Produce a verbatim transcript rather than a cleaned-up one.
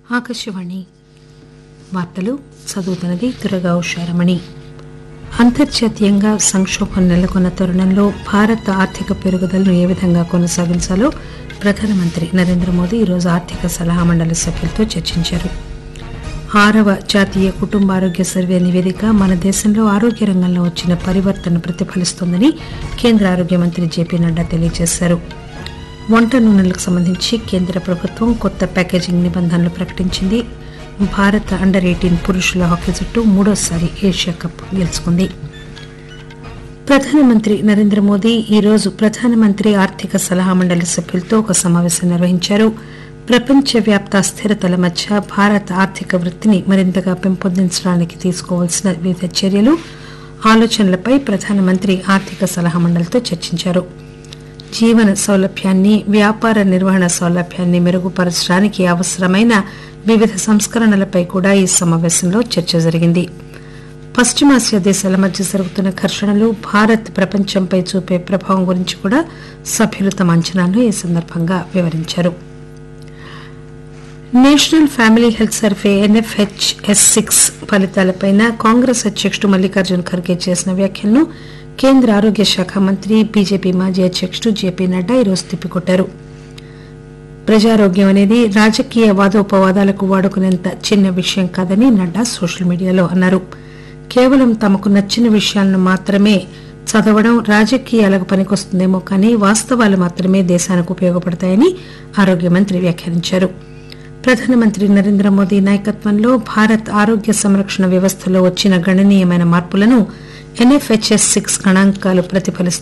ఆకాశవాణి వార్తలు చదువుతున్నది దుర్గా ఉషారమణి. అంతర్జాతీయంగా సంక్షోభం నెలకొన్న తరుణంలో భారత ఆర్థిక పెరుగుదలను ఏ విధంగా కొనసాగించాలో ప్రధానమంత్రి నరేంద్ర మోదీ ఈరోజు ఆర్థిక సలహా మండలి సభ్యులతో చర్చించారు. ఆరవ జాతీయ కుటుంబ ఆరోగ్య సర్వే నివేదిక మన దేశంలో ఆరోగ్య రంగంలో వచ్చిన పరివర్తన ప్రతిఫలిస్తోందని కేంద్ర ఆరోగ్య మంత్రి జేపీ నడ్డా తెలియజేశారు. వంట నూనెలకు సంబంధించి కేంద్ర ప్రభుత్వం కొత్త ప్యాకేజింగ్ నిబంధనలు ప్రకటించింది. భారత అండర్ ఎయిటీన్ పురుషుల హాకీ జట్టు మూడోసారి ఏషియా కప్ గెలుచుకుంది. ప్రధానమంత్రి నరేంద్ర మోదీ ఈరోజు ప్రధానమంత్రి ఆర్థిక సలహా మండలి సభ్యులతో ఒక సమావేశం నిర్వహించారు. ప్రపంచవ్యాప్త అస్థిరతల మధ్య భారత ఆర్థిక వృద్ధిని మరింతగా పెంపొందించడానికి తీసుకోవాల్సిన వివిధ చర్యలు, ఆలోచనలపై ప్రధానమంత్రి ఆర్థిక సలహా మండలితో చర్చించారు. జీవన సౌలభ్యాన్ని, వ్యాపార నిర్వహణ సౌలభ్యాన్ని మెరుగుపరచడానికి అవసరమైన వివిధ సంస్కరణలపై కూడా ఈ సమావేశంలో చర్చ జరిగింది. పశ్చిమాసియా దేశాల మధ్య జరుగుతున్న ఘర్షణలు భారత్ ప్రపంచంపై చూపే ప్రభావం గురించి కూడా సభ్యులు తమ అంచనాలను ఈ సందర్భంగా వివరించారు. National family health survey NFHS six ఫలితాలపై కాంగ్రెస్ అధ్యకుడు మల్లికార్జున ఖర్గే చేసిన వ్యాఖ్యలను కేంద్ర ఆరోగ్య శాఖ మంత్రి, బీజేపీ మాజీ అధ్యకుడు జేపీ నడ్డా ఈరోజు తిప్పికొట్టారు. ప్రజారోగ్యం అనేది రాజకీయ వాదోపవాదాలకు వాడుకునేంత చిన్న విషయం కాదని నడ్డా సోషల్ మీడియాలో అన్నారు. కేవలం తమకు నచ్చిన విషయాలను మాత్రమే చదవడం రాజకీయాలకు పనికొస్తుందేమో కానీ వాస్తవాలు మాత్రమే దేశానికి ఉపయోగపడతాయని ఆరోగ్య మంత్రి వ్యాఖ్యానించారు. ప్రధానమంత్రి నరేంద్ర మోదీ నాయకత్వంలో భారత్ ఆరోగ్య సంరక్షణ వ్యవస్థలో వచ్చిన గణనీయమైన మార్పులను ఎన్ఎఫ్హెచ్ఎస్ సిక్స్ గణాంకాలు ప్రతిఫలిస్తాయి.